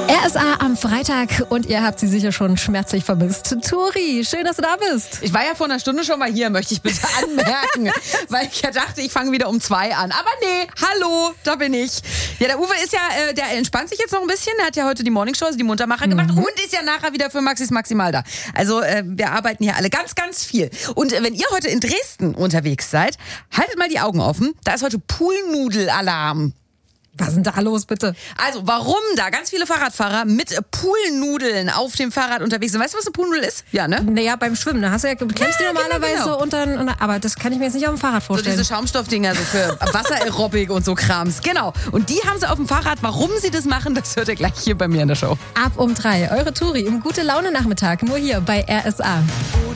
RSA am Freitag und ihr habt sie sicher schon schmerzlich vermisst. Tori, schön, dass du da bist. Ich war ja vor einer Stunde schon mal hier, möchte ich bitte anmerken, weil ich ja dachte, ich fange wieder um 2 an. Aber nee, hallo, da bin ich. Ja, der Uwe ist ja, der entspannt sich jetzt noch ein bisschen. Der hat ja heute die Morningshow, also die Muntermacher gemacht und ist ja nachher wieder für Maxis Maximal da. Also wir arbeiten hier alle ganz, ganz viel. Und wenn ihr heute in Dresden unterwegs seid, haltet mal die Augen offen. Da ist heute Poolnudel-Alarm. Was ist denn da los, bitte? Also, warum da ganz viele Fahrradfahrer mit Poolnudeln auf dem Fahrrad unterwegs sind? Weißt du, was eine Poolnudel ist? Ja, ne? Naja, beim Schwimmen, da hast du ja, kennst du normalerweise genau. unter, aber das kann ich mir jetzt nicht auf dem Fahrrad So vorstellen. diese Schaumstoffdinger so für Wassererobik und so Krams. Genau. Und die haben sie auf dem Fahrrad. Warum sie das machen, das hört ihr gleich hier bei mir in der Show. Ab um 3, eure Tori im Gute-Laune-Nachmittag, nur hier bei RSA.